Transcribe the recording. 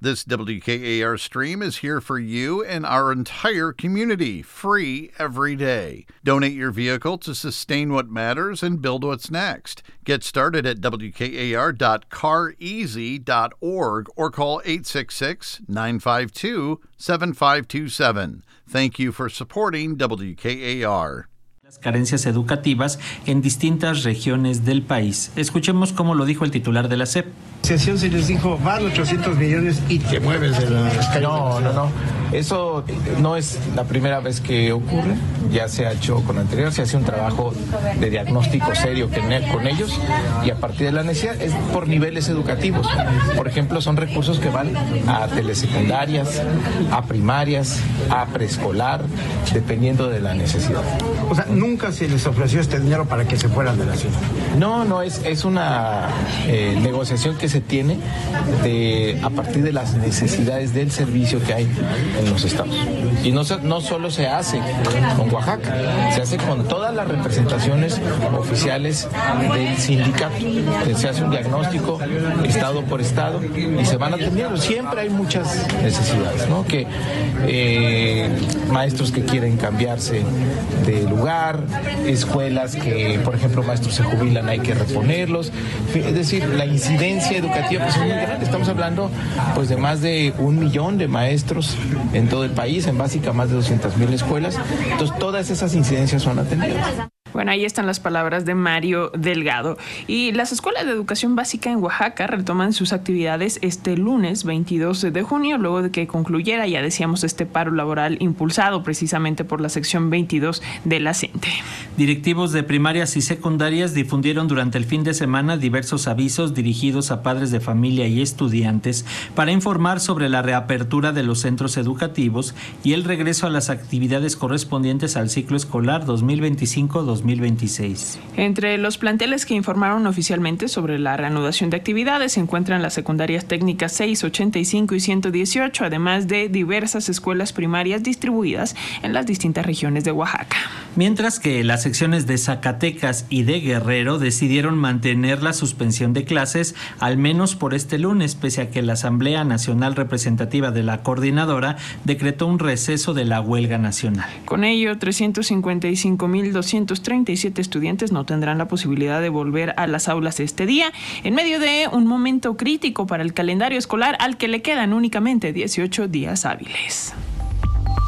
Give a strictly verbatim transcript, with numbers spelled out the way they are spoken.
This W K A R stream is here for you and our entire community, free every day. Donate your vehicle to sustain what matters and build what's next. Get started at W K A R dot car easy dot org or call eight six six, nine five two, seven five two seven. Thank you for supporting W K A R. Las carencias educativas en distintas regiones del país. Escuchemos cómo lo dijo el titular de la S E P. Se les dijo, van ochocientos millones y te mueves de las calles. No, no, no. Eso no es la primera vez que ocurre. Ya se ha hecho con anterior, se hace un trabajo de diagnóstico serio con ellos y a partir de la necesidad es por niveles educativos. Por ejemplo, son recursos que van a telesecundarias, a primarias, a preescolar, dependiendo de la necesidad. O sea, nunca se les ofreció este dinero para que se fueran de la ciudad. No, no, es, es una eh, negociación que se tiene de, a partir de las necesidades del servicio que hay en los estados. Y no, no solo se hace con Oaxaca, se hace con todas las representaciones oficiales del sindicato. Se hace un diagnóstico estado por estado y se van atendiendo. Siempre hay muchas necesidades, ¿no? Que eh, maestros que quieren cambiarse de lugar, escuelas que, por ejemplo, maestros se jubilan, hay que reponerlos. Es decir, la incidencia educativa pues, es muy grande. Estamos hablando pues de más de un millón de maestros en todo el país, en básica más de doscientas mil escuelas. Entonces, todas esas incidencias son atendidas. Bueno, ahí están las palabras de Mario Delgado. Y las escuelas de educación básica en Oaxaca retoman sus actividades este lunes veintidós de junio, luego de que concluyera, ya decíamos, este paro laboral impulsado precisamente por la sección veintidós de la CENTE. Directivos de primarias y secundarias difundieron durante el fin de semana diversos avisos dirigidos a padres de familia y estudiantes para informar sobre la reapertura de los centros educativos y el regreso a las actividades correspondientes al ciclo escolar dos mil veinticinco dos mil veintiséis. Entre los planteles que informaron oficialmente sobre la reanudación de actividades se encuentran las secundarias técnicas seis, ochenta y cinco y ciento dieciocho, además de diversas escuelas primarias distribuidas en las distintas regiones de Oaxaca. Mientras que las secciones de Zacatecas y de Guerrero decidieron mantener la suspensión de clases al menos por este lunes, pese a que la Asamblea Nacional Representativa de la Coordinadora decretó un receso de la huelga nacional. Con ello, trescientos cincuenta y cinco mil doscientos treinta y siete estudiantes no tendrán la posibilidad de volver a las aulas este día, en medio de un momento crítico para el calendario escolar al que le quedan únicamente dieciocho días hábiles.